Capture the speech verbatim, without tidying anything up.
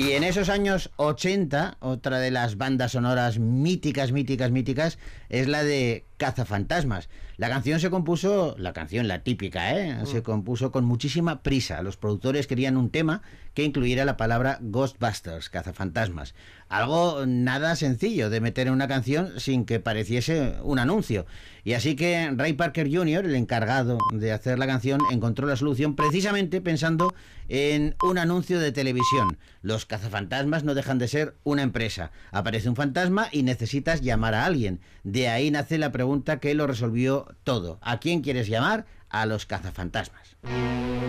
Y en esos años ochenta, otra de las bandas sonoras míticas, míticas, míticas, es la de Cazafantasmas. La canción se compuso, la canción, la típica, ¿eh? Se compuso con muchísima prisa. Los productores querían un tema que incluyera la palabra Ghostbusters, Cazafantasmas. Algo nada sencillo de meter en una canción sin que pareciese un anuncio. Y así que Ray Parker junior, el encargado de hacer la canción, encontró la solución precisamente pensando en un anuncio de televisión. Los cazafantasmas no dejan de ser una empresa. Aparece un fantasma y necesitas llamar a alguien. De ahí nace la pregunta que lo resolvió todo. ¿A quién quieres llamar? A los cazafantasmas.